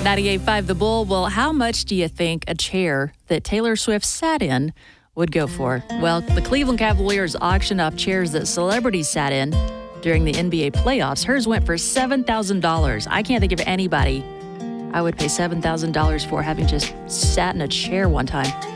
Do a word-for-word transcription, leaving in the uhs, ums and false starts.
ninety-eight point five The Bull. Well, how much do you think a chair that Taylor Swift sat in would go for? Well, the Cleveland Cavaliers auctioned off chairs that celebrities sat in during the N B A playoffs. Hers went for seven thousand dollars. I can't think of anybody I would pay seven thousand dollars for, having just sat in a chair one time.